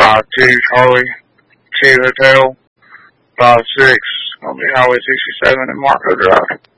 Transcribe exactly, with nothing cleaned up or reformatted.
five two Charlie two Hotel five six on the Highway sixty-seven at Marco Drive.